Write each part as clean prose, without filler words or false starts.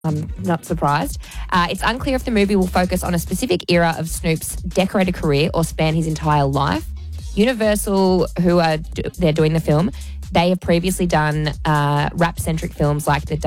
I'm not surprised. It's unclear if the movie will focus on a specific era of Snoop's decorated career or span his entire life. Universal, they're doing the film, they have previously done rap-centric films like the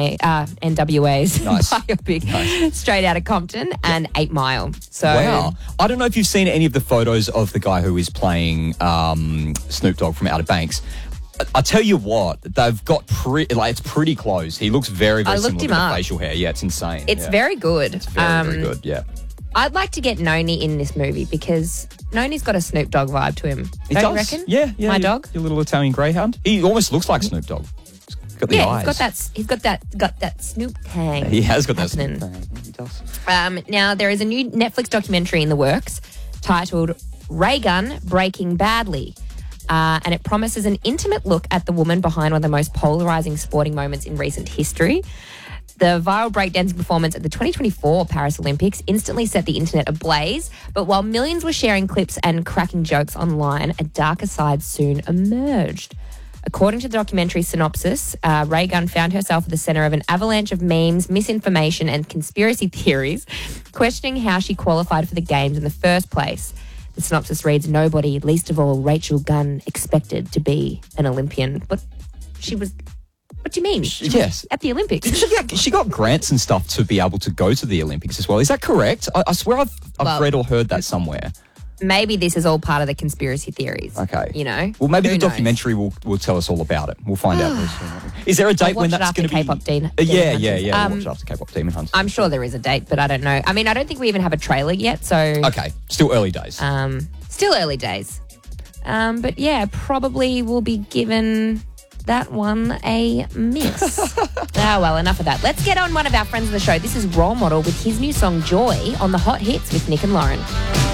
NWA's biopic Straight Outta Compton and 8 Mile. So, wow. I don't know if you've seen any of the photos of the guy who is playing Snoop Dogg from Outer Banks. I tell you what, they've got it's pretty close. He looks very, very similar to the facial hair. Yeah, it's insane. It's very good. It's very good, yeah. I'd like to get Noni in this movie because Noni's got a Snoop Dogg vibe to him. He Don't does. you reckon? Yeah. My dog? Your little Italian greyhound. He almost looks like Snoop Dogg. He's got the eyes. He's got that Snoop tang. He has got happening. that Snoop tang. He does. Now, there is a new Netflix documentary in the works titled Ray Gun Breaking Badly. And it promises an intimate look at the woman behind one of the most polarizing sporting moments in recent history. The viral breakdancing performance at the 2024 Paris Olympics instantly set the internet ablaze. But while millions were sharing clips and cracking jokes online, a darker side soon emerged. According to the documentary synopsis, Ray Gun found herself at the center of an avalanche of memes, misinformation, and conspiracy theories, questioning how she qualified for the games in the first place. The synopsis reads, nobody, least of all Rachel Gunn, expected to be an Olympian. But she was... What do you mean? Yes. At the Olympics. She got grants and stuff to be able to go to the Olympics as well. Is that correct? I swear I've read or heard that somewhere. Maybe this is all part of the conspiracy theories. Okay. You know? Well, maybe Who the documentary will tell us all about it. We'll find out. Is there a date when that's going to be? K-pop Demon Yeah. Hunters. We'll watch it after K-pop Demon Hunters. I'm sure there is a date, but I don't know. I mean, I don't think we even have a trailer yet, so... Okay. Still early days. Still early days. But yeah, probably will be given... that one a miss. Well, enough of that. Let's get on one of our friends of the show. This is Role Model with his new song Joy on the Hot Hits with Nick and Lauren.